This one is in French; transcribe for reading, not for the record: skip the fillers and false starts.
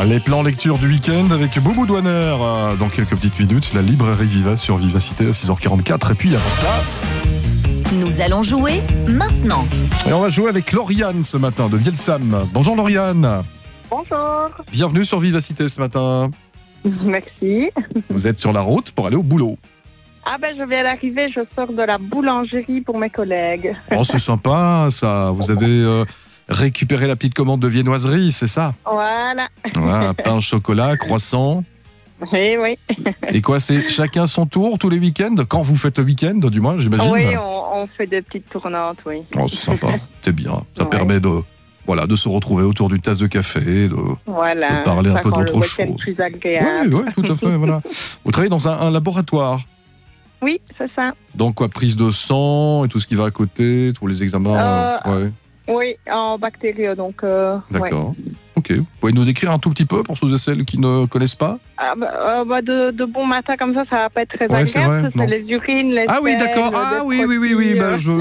Les plans lecture du week-end avec Boubou Douaner. Dans quelques petites minutes, la librairie Viva sur Vivacité à 6h44. Et puis avant cela, nous allons jouer maintenant. Et on va jouer avec Lauriane ce matin de Vielsam. Bonjour Lauriane. Bonjour. Bienvenue sur Vivacité ce matin. Merci. Vous êtes sur la route pour aller au boulot. Ah ben je viens d'arriver, je sors de la boulangerie pour mes collègues. Oh, c'est sympa ça. Vous avez récupéré la petite commande de viennoiserie, c'est ça? Voilà. Ouais, pain, chocolat, croissant. Oui, oui. Et quoi, c'est chacun son tour tous les week-ends? Quand vous faites le week-end, du moins, j'imagine? Oui, on fait des petites tournantes, oui. Oh, c'est sympa, c'est bien. Ça Ouais. permet de se retrouver autour d'une tasse de café, de Voilà. parler un Ça peu rend d'autre le week-end chose. plus agréable. Oui, tout à fait, voilà. Vous travaillez dans un laboratoire. Oui, c'est ça. Donc quoi, prise de sang et tout ce qui va à côté, tous les examens. Ouais, Oui, en bactéries, donc... d'accord. Ouais. Ok. Vous pouvez nous décrire un tout petit peu pour ceux et celles qui ne connaissent pas? Ah, de bon matin comme ça va pas être très Ouais, c'est agréable. vrai, non. C'est les urines, les Ah oui, selles, d'accord. des Ah oui, frottis, bah,